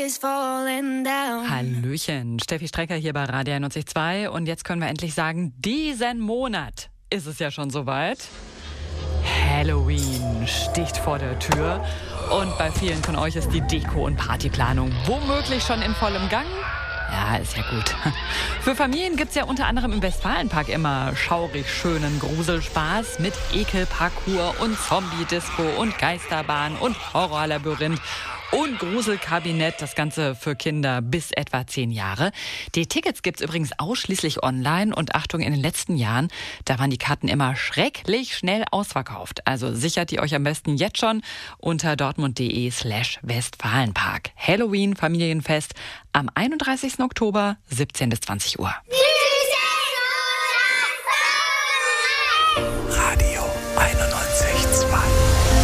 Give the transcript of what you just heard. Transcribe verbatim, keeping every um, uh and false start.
is falling down. Hallöchen, Steffi Strecker hier bei Radio einundneunzig Komma zwei und jetzt können wir endlich sagen, diesen Monat ist es ja schon soweit. Halloween sticht vor der Tür und bei vielen von euch ist die Deko- und Partyplanung womöglich schon in vollem Gang. Ja, ist ja gut. Für Familien gibt's ja unter anderem im Westfalenpark immer schaurig schönen Gruselspaß mit Ekelparcours und Zombie-Disco und Geisterbahn und Horrorlabyrinth und Gruselkabinett, das Ganze für Kinder bis etwa zehn Jahre. Die Tickets gibt's übrigens ausschließlich online und Achtung, in den letzten Jahren, da waren die Karten immer schrecklich schnell ausverkauft. Also sichert ihr euch am besten jetzt schon unter dortmund.de slash Westfalenpark. Halloween Familienfest am einunddreißigsten Oktober, siebzehn bis zwanzig Uhr.